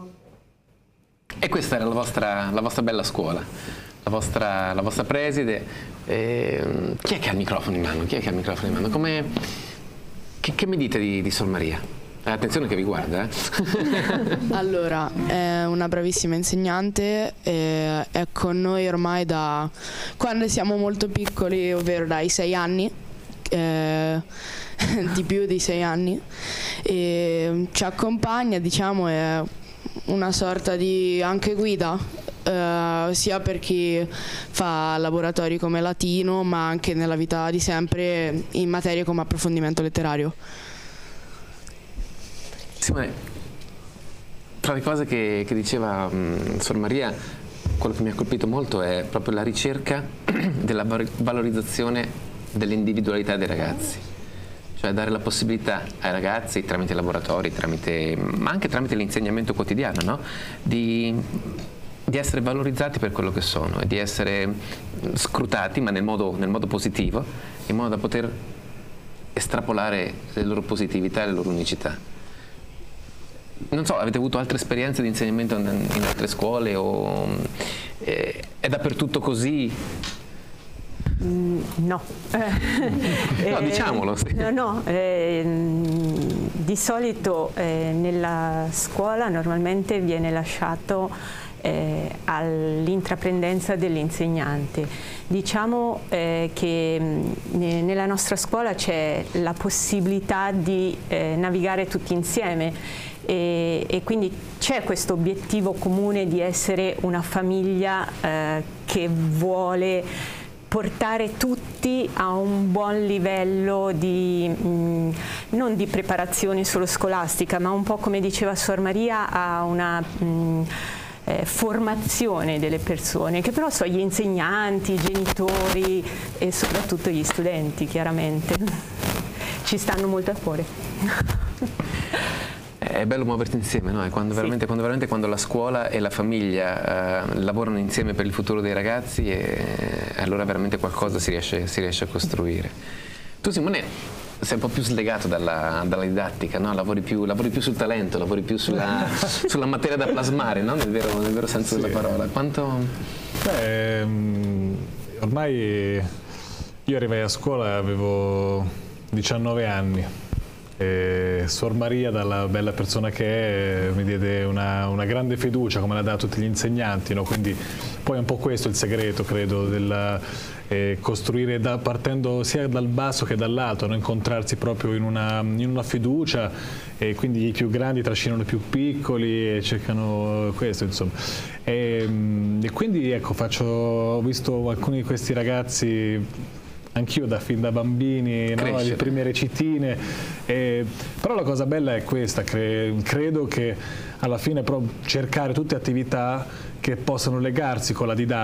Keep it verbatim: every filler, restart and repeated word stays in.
E questa era la vostra, la vostra bella scuola, la vostra, la vostra preside. Eh, chi è che ha il microfono in mano? Chi è che ha il microfono in mano? Come, che, che mi dite di, di Sor Maria? Eh, attenzione che vi guarda, eh. Allora, è una bravissima insegnante, e è con noi ormai da quando siamo molto piccoli, ovvero dai sei anni, eh, di più di sei anni, e ci accompagna, diciamo, è una sorta di anche guida, eh, sia per chi fa laboratori come latino, ma anche nella vita di sempre in materie come approfondimento letterario. Simone, tra le cose che, che diceva mh, Sor Maria, quello che mi ha colpito molto è proprio la ricerca della valorizzazione dell'individualità dei ragazzi, cioè dare la possibilità ai ragazzi tramite laboratori, tramite, ma anche tramite l'insegnamento quotidiano, no? di, di essere valorizzati per quello che sono e di essere scrutati, ma nel modo, nel modo positivo, in modo da poter estrapolare le loro positività e le loro unicità. Non so, avete avuto altre esperienze di insegnamento in, in altre scuole o eh, è dappertutto così? Mm, no. No, diciamolo. Sì. No, no, eh, di solito eh, nella scuola normalmente viene lasciato eh, all'intraprendenza dell'insegnante. Diciamo eh, che mh, nella nostra scuola c'è la possibilità di eh, navigare tutti insieme. E, e quindi c'è questo obiettivo comune di essere una famiglia eh, che vuole portare tutti a un buon livello di, mh, non di preparazione solo scolastica, ma un po' come diceva Sor Maria, a una mh, eh, formazione delle persone, che però sono gli insegnanti, i genitori e soprattutto gli studenti, chiaramente. Ci stanno molto a cuore. È bello muoverti insieme, no? È quando, veramente, sì. quando, veramente, quando la scuola e la famiglia eh, lavorano insieme per il futuro dei ragazzi, e allora veramente qualcosa si riesce, si riesce a costruire. Tu, Simone, sei un po' più slegato dalla, dalla didattica, no? lavori, più, lavori più sul talento, lavori più sulla, sulla materia da plasmare, no? nel, vero, nel vero senso sì. della parola. Quanto... Beh, ormai io arrivai a scuola e avevo diciannove anni. E Sor Maria, dalla bella persona che è, mi diede una, una grande fiducia, come l'ha dato a tutti gli insegnanti, no? Quindi poi è un po' questo il segreto, credo, del eh, costruire da, partendo sia dal basso che dall'alto, no? Incontrarsi proprio in una, in una fiducia, e quindi i più grandi trascinano i più piccoli e cercano questo, insomma. E, e quindi ecco, faccio, ho visto alcuni di questi ragazzi anch'io da fin da bambini, no? Le prime recitine, eh, però la cosa bella è questa, cre credo che alla fine però cercare tutte attività che possano legarsi con la didattica,